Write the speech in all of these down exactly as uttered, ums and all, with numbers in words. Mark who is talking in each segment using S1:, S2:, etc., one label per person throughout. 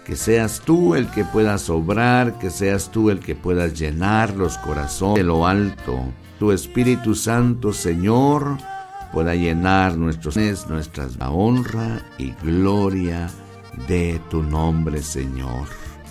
S1: Que seas tú el que puedas obrar, que seas tú el que puedas llenar los corazones de lo alto. Tu Espíritu Santo, Señor, pueda llenar nuestros nuestras la honra y gloria de tu nombre, Señor.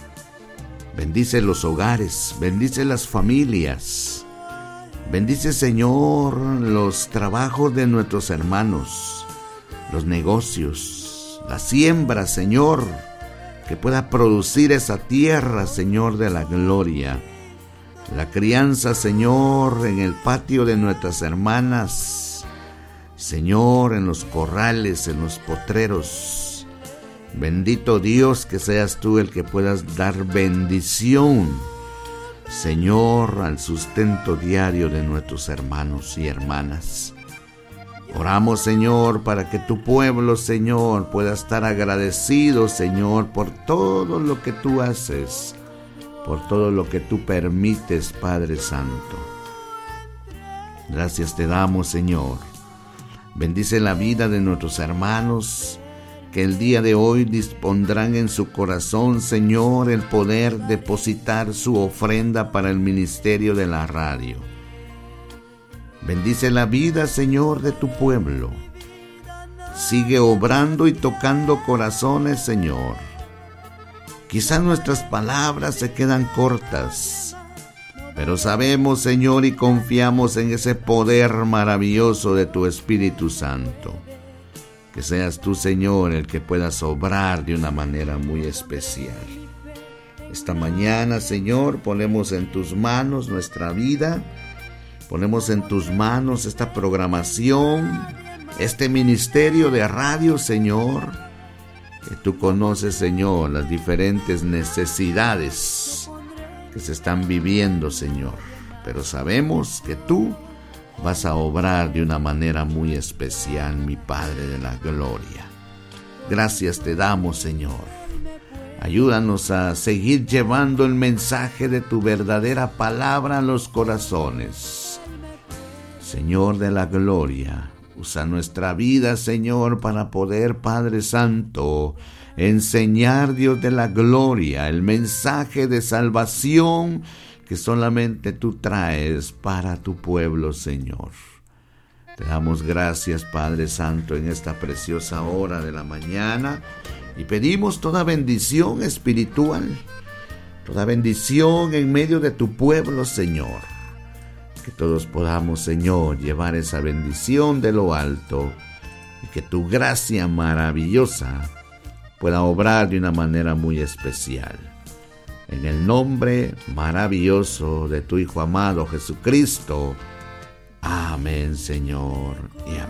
S1: Bendice los hogares, bendice las familias. Bendice, Señor, los trabajos de nuestros hermanos, los negocios, la siembra, Señor, que pueda producir esa tierra, Señor, de la gloria. La crianza, Señor, en el patio de nuestras hermanas, Señor, en los corrales, en los potreros. Bendito Dios, que seas tú el que puedas dar bendición, Señor, al sustento diario de nuestros hermanos y hermanas. Oramos, Señor, para que tu pueblo, Señor, pueda estar agradecido, Señor, por todo lo que tú haces, por todo lo que tú permites, Padre Santo. Gracias te damos, Señor. Bendice la vida de nuestros hermanos, que el día de hoy dispondrán en su corazón, Señor, el poder depositar su ofrenda para el ministerio de la radio. Bendice la vida, Señor, de tu pueblo. Sigue obrando y tocando corazones, Señor. Quizás nuestras palabras se quedan cortas, pero sabemos, Señor, y confiamos en ese poder maravilloso de tu Espíritu Santo. Que seas tú, Señor, el que puedas obrar de una manera muy especial. Esta mañana, Señor, ponemos en tus manos nuestra vida. Ponemos en tus manos esta programación, este ministerio de radio, Señor, que tú conoces, Señor, las diferentes necesidades que se están viviendo, Señor. Pero sabemos que tú vas a obrar de una manera muy especial, mi Padre de la gloria. Gracias te damos, Señor. Ayúdanos a seguir llevando el mensaje de tu verdadera palabra a los corazones. Señor de la gloria, usa nuestra vida, Señor, para poder, Padre Santo, enseñar, Dios de la gloria, el mensaje de salvación que solamente tú traes para tu pueblo, Señor. Te damos gracias, Padre Santo, en esta preciosa hora de la mañana y pedimos toda bendición espiritual, toda bendición en medio de tu pueblo, Señor. Que todos podamos, Señor, llevar esa bendición de lo alto y que tu gracia maravillosa pueda obrar de una manera muy especial. En el nombre maravilloso de tu Hijo amado Jesucristo. Amén, Señor, y amén.